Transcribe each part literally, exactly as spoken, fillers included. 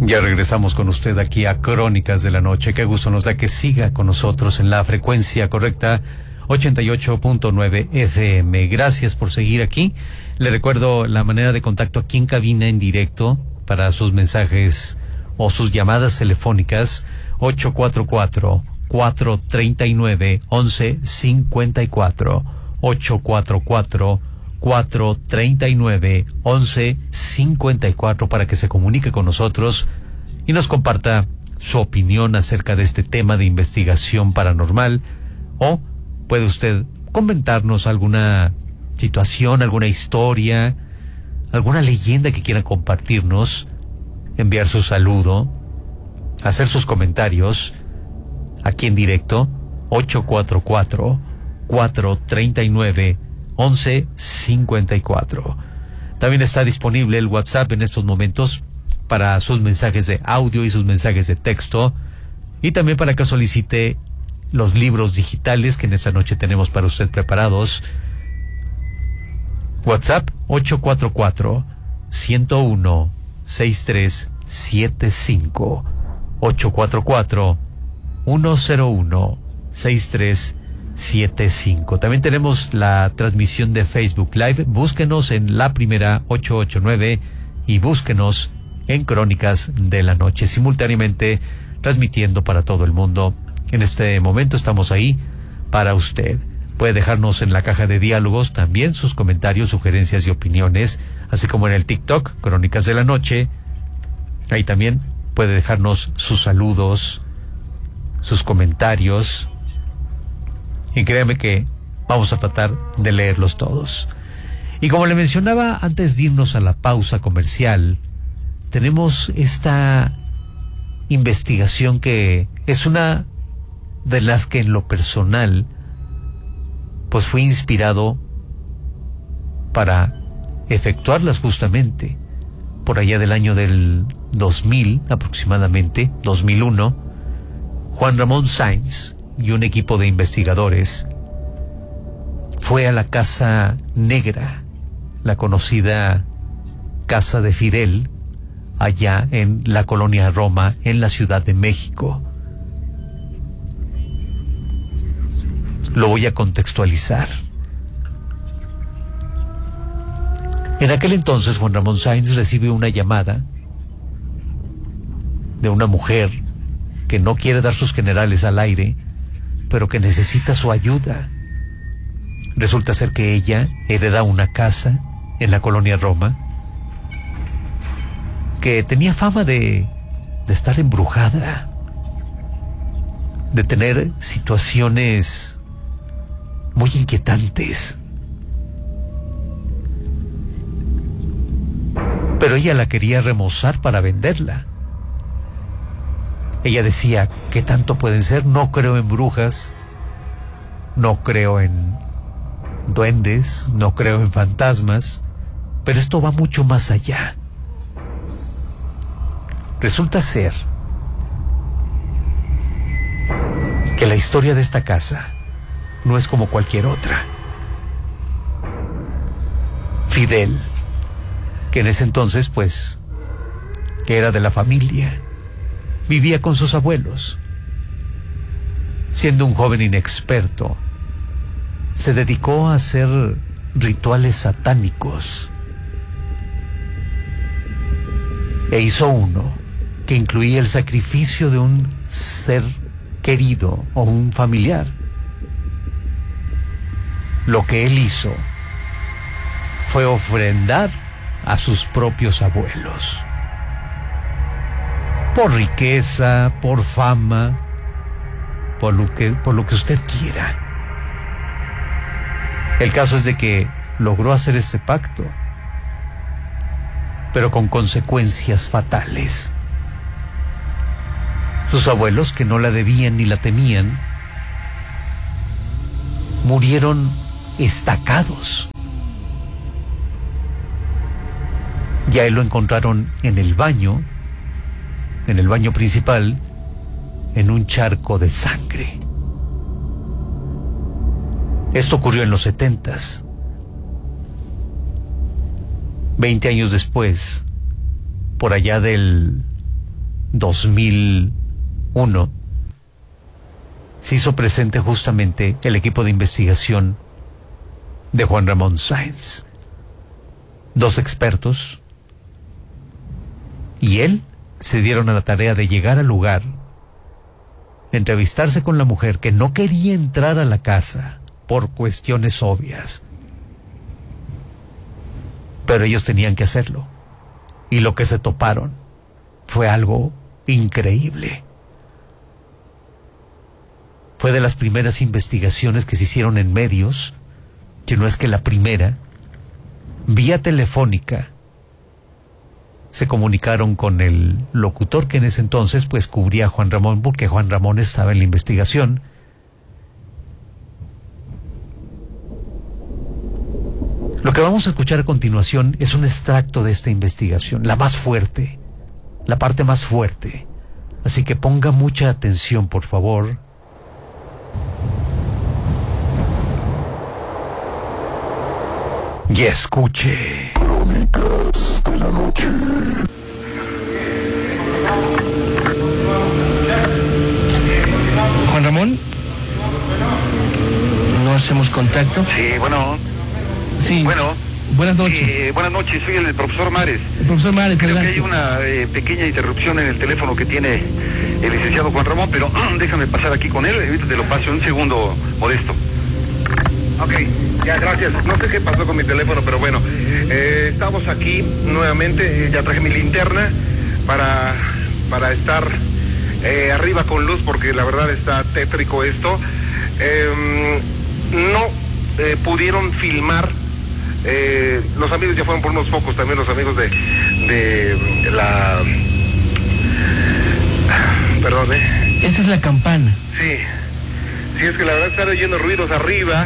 Ya regresamos con usted aquí a Crónicas de la Noche. Qué gusto nos da que siga con nosotros en la frecuencia correcta ochenta y ocho punto nueve F M. Gracias por seguir aquí. Le recuerdo la manera de contacto aquí en cabina en directo para sus mensajes o sus llamadas telefónicas: ocho cuatro cuatro, cuatro tres nueve, once cincuenta y cuatro. ocho cuatro cuatro, cuatro tres nueve, once cincuenta y cuatro para que se comunique con nosotros y nos comparta su opinión acerca de este tema de investigación paranormal, o puede usted comentarnos alguna situación, alguna historia, alguna leyenda que quiera compartirnos, enviar su saludo, hacer sus comentarios aquí en directo. Ocho cuatro cuatro, cuatro tres nueve, once cincuenta y cuatro. También está disponible el WhatsApp en estos momentos para sus mensajes de audio y sus mensajes de texto, y también para que solicite los libros digitales que en esta noche tenemos para usted preparados. WhatsApp ocho cuatro cuatro, ciento uno, sesenta y tres setenta y cinco. ocho cuatro cuatro, ciento uno, sesenta y tres setenta y cinco. También tenemos la transmisión de Facebook Live. Búsquenos en La Primera ochocientos ochenta y nueve y búsquenos en Crónicas de la Noche, simultáneamente transmitiendo para todo el mundo. En este momento estamos ahí para usted. Puede dejarnos en la caja de diálogos también sus comentarios, sugerencias y opiniones, así como en el TikTok, Crónicas de la Noche. Ahí también puede dejarnos sus saludos, sus comentarios, y créame que vamos a tratar de leerlos todos. Y como le mencionaba antes de irnos a la pausa comercial, tenemos esta investigación que es una de las que en lo personal pues fui inspirado para efectuarlas justamente por allá del año del dos mil, aproximadamente dos mil uno. Juan Ramón Sáenz y un equipo de investigadores fue a la Casa Negra, la conocida Casa de Fidel, allá en la colonia Roma, en la Ciudad de México. Lo voy a contextualizar. En aquel entonces, Juan Ramón Sáenz recibe una llamada de una mujer que no quiere dar sus generales al aire, pero que necesita su ayuda. Resulta ser que ella hereda una casa en la colonia Roma que tenía fama de, de estar embrujada, de tener situaciones muy inquietantes. Pero ella la quería remozar para venderla. Ella decía: ¿qué tanto pueden ser? No creo en brujas, no creo en duendes, no creo en fantasmas, pero esto va mucho más allá. Resulta ser que la historia de esta casa no es como cualquier otra. Fidel, que en ese entonces pues que era de la familia, vivía con sus abuelos. Siendo un joven inexperto, se dedicó a hacer rituales satánicos e hizo uno que incluía el sacrificio de un ser querido o un familiar. Lo que él hizo fue ofrendar a sus propios abuelos, por riqueza, por fama, por lo que, por lo que usted quiera. El caso es de que logró hacer este pacto, pero con consecuencias fatales. Sus abuelos, que no la debían ni la temían, murieron estacados. Ya él lo encontraron en el baño, en el baño principal, en un charco de sangre. Esto ocurrió en los setentas. Veinte años después, por allá del dos mil uno, se hizo presente justamente el equipo de investigación de Juan Ramón Sáenz. Dos expertos y él se dieron a la tarea de llegar al lugar, entrevistarse con la mujer que no quería entrar a la casa por cuestiones obvias. Pero ellos tenían que hacerlo. Y lo que se toparon fue algo increíble. Fue de las primeras investigaciones que se hicieron en medios, que no es que la primera. Vía telefónica se comunicaron con el locutor que en ese entonces pues cubría a Juan Ramón, porque Juan Ramón estaba en la investigación. Lo que vamos a escuchar a continuación es un extracto de esta investigación, la más fuerte, la parte más fuerte. Así que ponga mucha atención, por favor. Y escuche. Crónicas de la noche. Juan Ramón, ¿no hacemos contacto? Sí, bueno. Sí. Bueno. Buenas noches. Eh, buenas noches, soy el profesor Mares. El profesor Mares, Creo adelante. que hay una eh, pequeña interrupción en el teléfono que tiene el licenciado Juan Ramón, pero uh, déjame pasar aquí con él, ahorita te lo paso un segundo, Modesto. Ok, ya, gracias. No sé qué pasó con mi teléfono, pero bueno, eh, estamos aquí nuevamente, eh, ya traje mi linterna para, para estar eh, arriba con luz, porque la verdad está tétrico esto. Eh, no eh, pudieron filmar. Eh, los amigos ya fueron por unos focos, también los amigos de, de la... Perdón, ¿eh? Esa es la campana. Sí, sí, es que la verdad están oyendo ruidos arriba.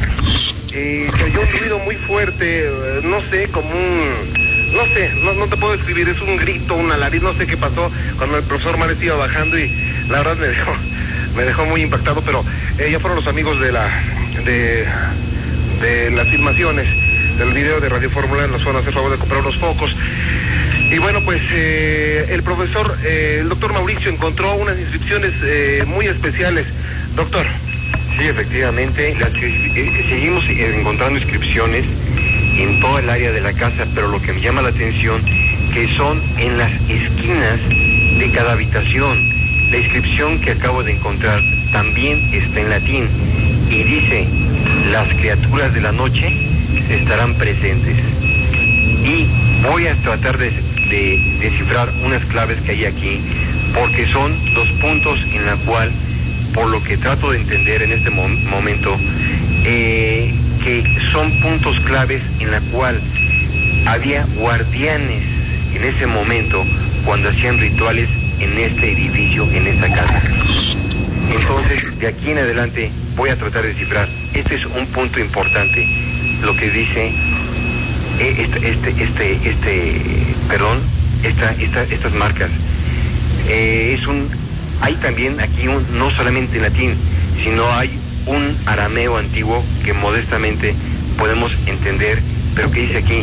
Eh, se oyó un ruido muy fuerte, eh, no sé, como un... No sé, no, no te puedo describir, es un grito, un alarido, no sé qué pasó cuando el profesor Mares iba bajando y la verdad me dejó, me dejó muy impactado, pero eh, ya fueron los amigos de la... de, de las filmaciones del video de Radio Fórmula, nos van a hacer favor de comprar unos focos. Y bueno, pues eh, el profesor, eh, el doctor Mauricio encontró unas inscripciones eh, muy especiales. Doctor. Sí, efectivamente, las que, eh, seguimos encontrando inscripciones en toda el área de la casa, pero lo que me llama la atención, que son en las esquinas de cada habitación. La inscripción que acabo de encontrar también está en latín y dice: las criaturas de la noche estarán presentes. Y voy a tratar de, de descifrar unas claves que hay aquí, porque son dos puntos en la cual, por lo que trato de entender en este mom momento, eh, que son puntos claves en la cual había guardianes en ese momento cuando hacían rituales en este edificio, en esta casa. Entonces, de aquí en adelante voy a tratar de descifrar. Este es un punto importante, lo que dice eh, este, este, este, este, perdón, esta, esta, estas marcas. Eh, es un, hay también aquí un, no solamente en latín, sino hay un arameo antiguo que modestamente podemos entender, pero que dice aquí: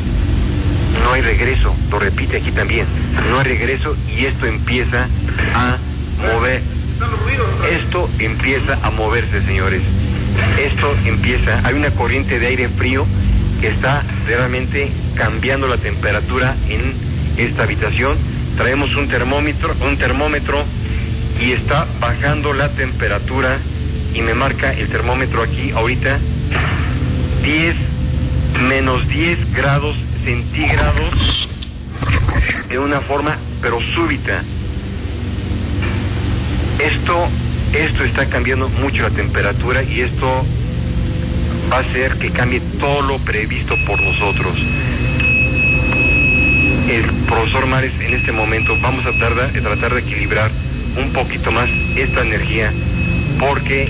no hay regreso. Lo repite aquí también: no hay regreso, y esto empieza a mover. Esto empieza a moverse, señores. Esto empieza, hay una corriente de aire frío que está realmente cambiando la temperatura en esta habitación. Traemos un termómetro, un termómetro y está bajando la temperatura, y me marca el termómetro aquí ahorita diez, menos diez grados centígrados, de una forma pero súbita. Esto, esto está cambiando mucho la temperatura, y esto va a hacer que cambie todo lo previsto por nosotros. El profesor Mares, en este momento vamos a tratar, a tratar de equilibrar un poquito más esta energía, porque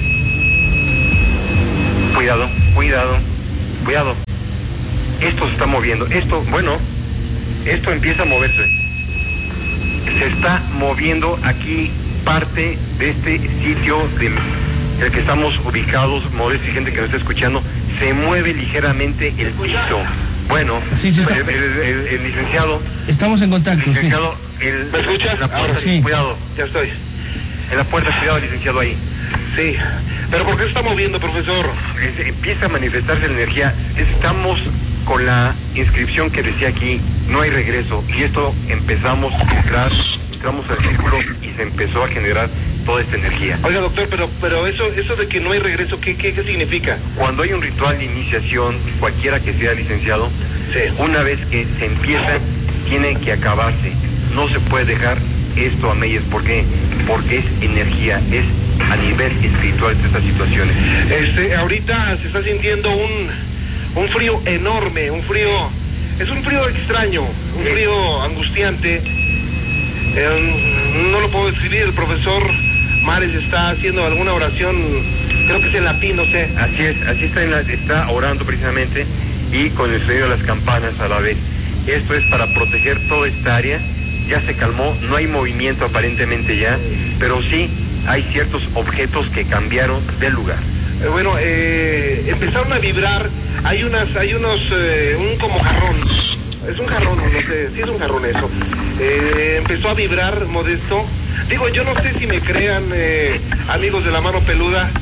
cuidado, cuidado, cuidado. Esto se está moviendo. Esto, bueno, esto empieza a moverse. Se está moviendo aquí parte de este sitio del, del que estamos ubicados, Modesto y gente que nos está escuchando. Se mueve ligeramente el piso. Bueno, Sí, sí, está- el, el- el- el licenciado, Estamos en contacto, sí. licenciado, el, ¿Me escuchas? en la puerta, Ahora sí. cuidado, Ya estoy. en la puerta, cuidado, licenciado, ahí. Sí. ¿Pero por qué se está moviendo, profesor? Es- empieza a manifestarse la energía. Estamos con la inscripción que decía aquí, no hay regreso, y esto empezamos a entrar, entramos al círculo y se empezó a generar toda esta energía. Oiga, doctor, pero pero eso eso de que no hay regreso, ¿qué, qué, qué significa? Cuando hay un ritual de iniciación, cualquiera que sea, licenciado, Sí. una vez que se empieza, tiene que acabarse. No se puede dejar esto a medias. ¿Por qué? Porque es energía, es a nivel espiritual de estas situaciones. Este, ahorita se está sintiendo un, un frío enorme, un frío, es un frío extraño, un Sí. frío angustiante. Eh, no lo puedo describir, el profesor Mares está haciendo alguna oración, creo que es en latín, no sé. Así es, así está, en la- está orando precisamente y con el sonido de las campanas a la vez. Esto es para proteger toda esta área. Ya se calmó, no hay movimiento aparentemente ya, pero sí hay ciertos objetos que cambiaron de lugar. Eh, bueno, eh, empezaron a vibrar, hay unas, hay unos, eh, un como jarrón, es un jarrón, no sé, sí es un jarrón eso. Eh, empezó a vibrar, Modesto. Digo, yo no sé si me crean, eh, amigos de la mano peluda,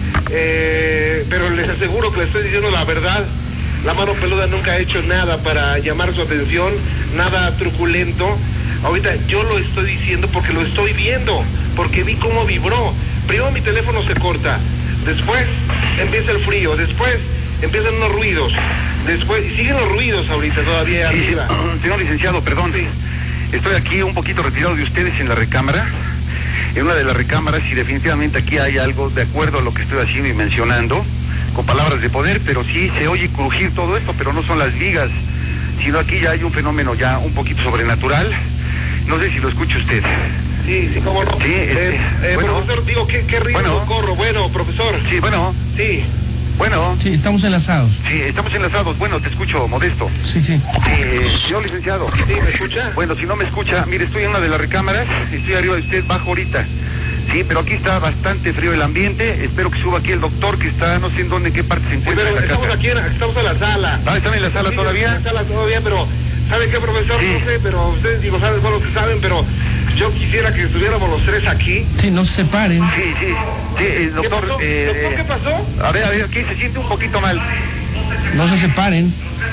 eh, pero les aseguro que les estoy diciendo la verdad. La mano peluda nunca ha hecho nada para llamar su atención, nada truculento. Ahorita yo lo estoy diciendo porque lo estoy viendo, porque vi cómo vibró. Primero mi teléfono se corta, después empieza el frío, después empiezan unos ruidos, después, y siguen los ruidos ahorita todavía Sí, arriba. señor licenciado, perdón. Estoy aquí un poquito retirado de ustedes en la recámara, en una de las recámaras, y definitivamente aquí hay algo de acuerdo a lo que estoy haciendo y mencionando, con palabras de poder, pero sí se oye crujir todo esto, pero no son las vigas, sino aquí ya hay un fenómeno ya un poquito sobrenatural. No sé si lo escucha usted. Sí, sí, cómo no. Sí, este, eh, eh, bueno. profesor, digo, ¿qué, qué riesgo Bueno. corro? Bueno, profesor. Sí, bueno, Sí. bueno, Sí, estamos enlazados. sí, estamos enlazados. Bueno, te escucho, Modesto. Sí, sí. Eh, señor licenciado. Sí, ¿me escucha? Bueno, si no me escucha, mire, estoy en una de las recámaras, estoy arriba de usted, bajo ahorita. Sí, pero aquí está bastante frío el ambiente. Espero que suba aquí el doctor, que está, no sé en dónde, en qué parte se Sí, encuentra pero en la estamos casa. aquí, en, estamos en la sala. Ah, ¿están en la sala Sí, todavía? En la sala todavía, pero ¿sabe qué, profesor? Sí. No sé, pero ustedes, digo, saben, son los que saben, pero yo quisiera que estuviéramos los tres aquí. Sí, no se separen. Sí, sí, sí, eh, doctor. ¿Qué pasó? eh, ¿Doctor, eh, qué pasó? A ver, a ver, aquí se siente un poquito mal. No se separen.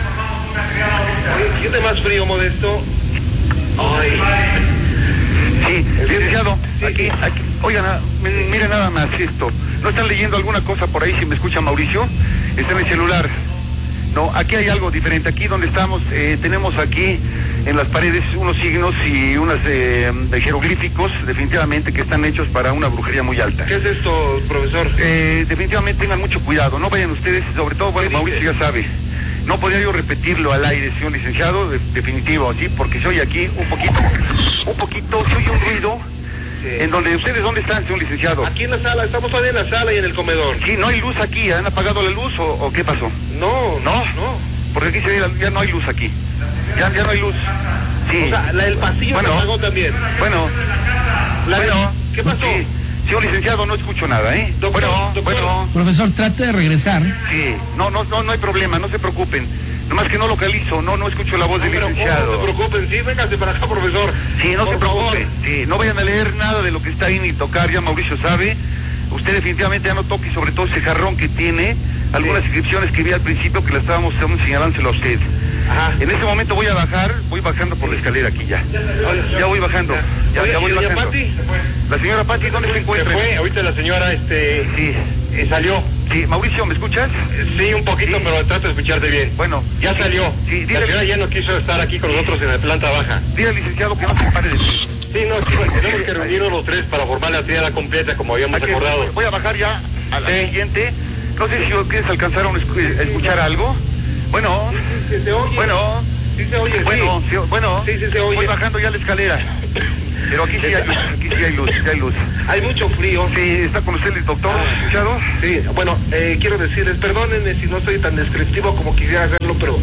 Oye, ¿siente más frío, Modesto? Ay. Sí, licenciado, Sí, aquí, sí. aquí, oigan, ah, mi- miren nada más esto. ¿No están leyendo alguna cosa por ahí, si me escucha Mauricio? Está en el celular. No, aquí hay algo diferente. Aquí donde estamos, eh, tenemos aquí en las paredes unos signos y unos eh, de jeroglíficos, definitivamente, que están hechos para una brujería muy alta. ¿Qué es esto, profesor? Eh, definitivamente tengan mucho cuidado, no vayan ustedes, sobre todo, bueno, ¿Qué Mauricio dice? ya sabe. No podría yo repetirlo al aire, señor licenciado, de- definitivo, así, porque se oye aquí un poquito, un poquito, se oye un ruido, Sí. en donde ustedes, ¿dónde están, señor licenciado? Aquí en la sala, estamos todavía en la sala y en el comedor. Sí, no hay luz aquí, ¿han apagado la luz o, o qué pasó? No, ¿No? no. Porque aquí se ve, la- ya no hay luz aquí, ya, ya no hay luz. Sí. O sea, la del pasillo Bueno. se apagó también. Bueno, La de- bueno. ¿Qué pasó? Sí. Señor licenciado, no escucho nada, ¿eh? Doctor, bueno, doctor. bueno. Profesor, trate de regresar. Sí, no, no, no, no hay problema, no se preocupen. Nomás que no localizo, no, no escucho la voz No, del pero licenciado. no se preocupen, sí, véngase para acá, profesor. Sí, no Por se favor. preocupen. Sí, no vayan a leer nada de lo que está ahí ni tocar, ya Mauricio sabe. Usted definitivamente ya no toque, sobre todo ese jarrón que tiene, algunas Sí. inscripciones que vi al principio que la estábamos estamos señalándoselo a usted. Ajá. En este momento voy a bajar, voy bajando por la escalera aquí ya. Ya voy bajando, ya, Oye, ya voy ¿y doña bajando. Pati? La señora Pati, ¿dónde se Se encuentra? fue, ahorita la señora, este, Sí, eh, salió. sí, Mauricio, ¿me escuchas? Sí, un poquito, Sí. pero trato de escucharte bien. Bueno. Ya sí, salió. Sí, La dile, señora ya no quiso estar aquí con nosotros en la planta baja. dile al licenciado que no se pare de mí. Sí, no, chicos, tenemos que reunirnos los tres para formar la triada completa como habíamos Aquí, acordado. voy a bajar ya a la Sí. siguiente. No sé si ustedes alcanzaron a escu- a escuchar algo. Bueno, Sí, sí, se oye. bueno, Sí se oye, bueno, sí. sí, bueno. Sí, sí se oye. Voy bajando ya la escalera. Pero aquí sí hay luz, aquí sí hay luz, sí hay luz. Hay mucho frío. Sí, está con usted el doctor, Ah. escuchado. Sí, bueno, eh, quiero decirles, perdónenme si no soy tan descriptivo como quisiera hacerlo, pero...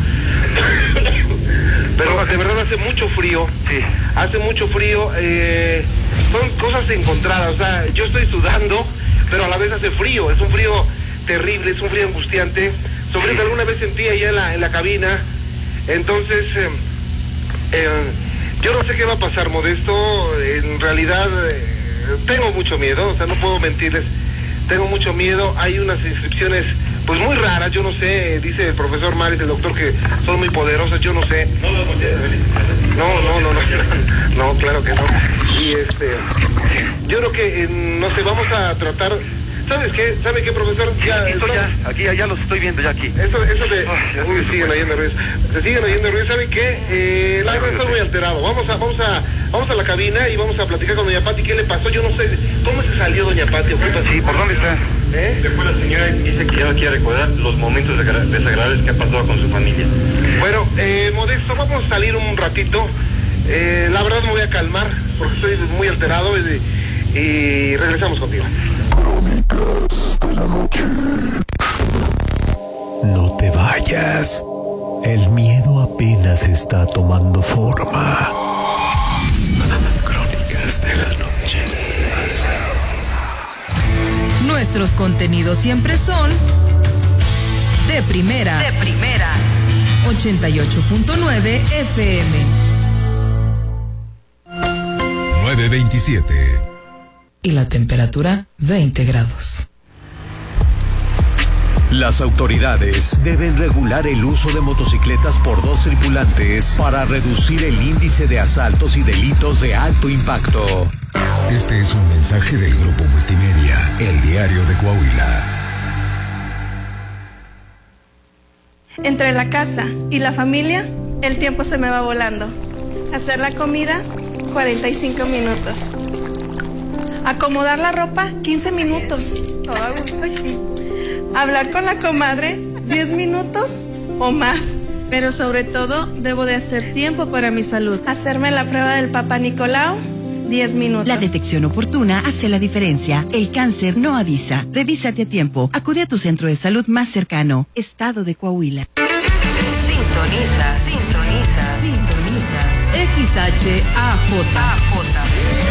pero de verdad hace mucho frío. Sí. Hace mucho frío. Eh, son cosas encontradas. O sea, yo estoy sudando, pero a la vez hace frío. Es un frío terrible, es un frío angustiante. Sobre Sí. que alguna vez sentí allá en la, en la cabina, Entonces, eh, eh, yo no sé qué va a pasar, Modesto. En realidad, eh, tengo mucho miedo, o sea, no puedo mentirles. Tengo mucho miedo. Hay unas inscripciones, pues muy raras, yo no sé. Dice el profesor Maris, el doctor, que son muy poderosas, yo no sé. No, no, no, no, no, no, claro que no. Y este, yo creo que, eh, no sé, vamos a tratar. ¿Sabes qué? ¿Sabe qué, profesor? Ya, Esto ya, aquí ya, ya los estoy viendo ya aquí. Eso, eso de... Oh, uy, siguen oyendo ruidos. Se siguen oyendo ruidos. ¿Saben qué? Eh, la verdad está muy alterado. Vamos a, vamos a, vamos a la cabina y vamos a platicar con doña Pati. ¿Qué le pasó? Yo no sé. ¿Cómo se salió doña Pati? Sí, ¿por dónde está? ¿Eh? Después la señora dice que ya no quiere recordar los momentos desagradables que ha pasado con su familia. Bueno, eh, Modesto, vamos a salir un ratito. Eh, la verdad me voy a calmar porque estoy muy alterado y, y regresamos contigo. Crónicas de la noche. No te vayas. El miedo apenas está tomando forma. Crónicas de la noche. Nuestros contenidos siempre son de primera. De primera. ochenta y ocho punto nueve F M. nueve veintisiete. Y la temperatura veinte grados. Las autoridades deben regular el uso de motocicletas por dos tripulantes para reducir el índice de asaltos y delitos de alto impacto. Este es un mensaje del Grupo Multimedia, El Diario de Coahuila. Entre la casa y la familia, el tiempo se me va volando. Hacer la comida, cuarenta y cinco minutos. Acomodar la ropa, quince minutos. Todo a gusto aquí. Hablar con la comadre, diez minutos o más. Pero sobre todo, debo de hacer tiempo para mi salud. Hacerme la prueba del Papá Nicolau, diez minutos. La detección oportuna hace la diferencia. El cáncer no avisa. Revísate a tiempo. Acude a tu centro de salud más cercano. Estado de Coahuila. Sintoniza, sintoniza, sintoniza. X H A J.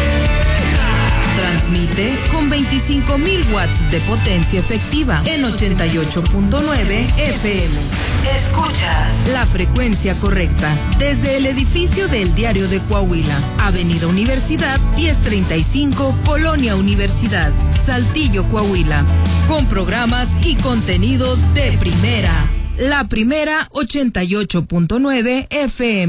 Transmite con veinticinco mil watts de potencia efectiva en ochenta y ocho punto nueve F M. Escuchas la frecuencia correcta desde el edificio del Diario de Coahuila, Avenida Universidad diez treinta y cinco, Colonia Universidad, Saltillo, Coahuila, con programas y contenidos de primera. La primera ochenta y ocho punto nueve F M.